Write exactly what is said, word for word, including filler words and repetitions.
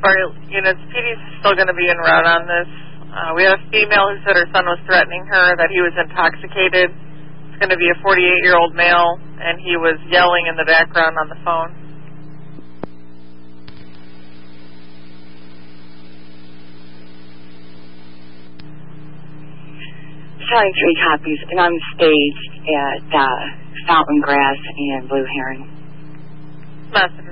our units. P D's still going to be en route on this. Uh, we have a female who said her son was threatening her, that he was intoxicated. It's going to be a forty-eight-year-old male, and he was yelling in the background on the phone. Showing three copies, and I'm staged at uh, Fountain Grass and Blue Heron. Message.